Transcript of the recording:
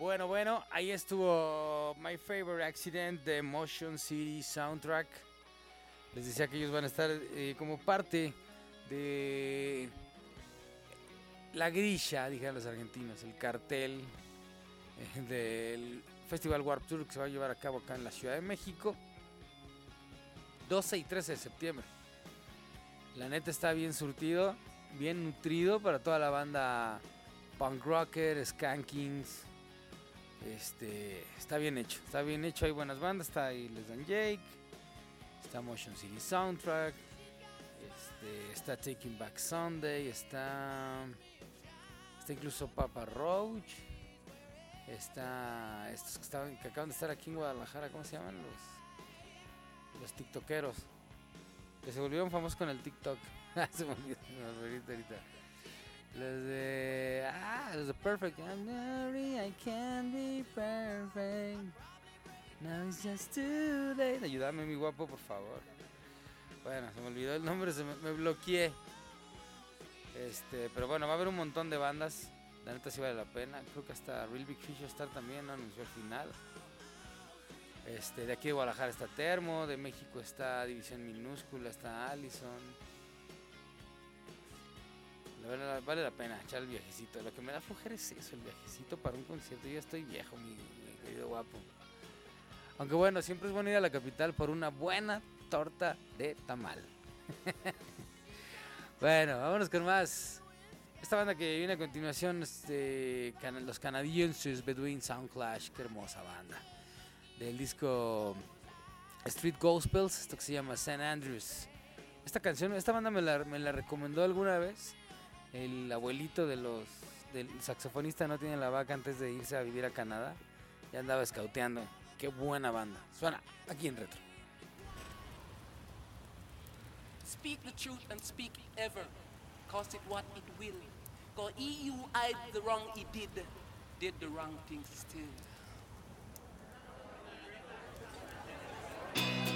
Bueno, ahí estuvo My Favorite Accident de Motion City Soundtrack. Les decía que ellos van a estar como parte de la grilla, dijeron los argentinos, el cartel del Festival Warped Tour que se va a llevar a cabo acá en la Ciudad de México, 12 y 13 de septiembre. La neta está bien surtido, bien nutrido para toda la banda punk rocker, Skankings. Está bien hecho, hay buenas bandas, está ahí Les Dan Jake, está Motion City Soundtrack, está Taking Back Sunday, está incluso Papa Roach, está estos que acaban de estar aquí en Guadalajara, ¿cómo se llaman? Los tiktokeros, que se volvieron famosos con el TikTok. Se me olvidó ahorita. Los de Perfect. I'm sorry, I can't be perfect. Now it's just too late. Ayúdame, mi guapo, por favor. Bueno, se me olvidó el nombre, me bloqueé. Pero bueno, va a haber un montón de bandas. La neta sí vale la pena. Creo que hasta Real Big Fish Star también no anunció el final. De aquí de Guadalajara está Termo, de México está División Minúscula, está Allison. Vale la pena echar el viajecito. Lo que me da flojera es eso, el viajecito para un concierto. Yo ya estoy viejo, mi querido guapo. Aunque bueno, siempre es bueno ir a la capital por una buena torta de tamal. Bueno, vámonos con más. Esta banda que viene a continuación, los canadienses Bedouin Sound Clash. Qué hermosa banda. Del disco Street Gospels, esto que se llama St. Andrews. Esta banda me la recomendó alguna vez. El abuelito del saxofonista no tiene la vaca antes de irse a vivir a Canadá. Ya andaba escauteando. Qué buena banda. Suena aquí en Retro. Speak the truth and speak it ever, cause it what it will. Cause he who hide the wrong he did the wrong things still.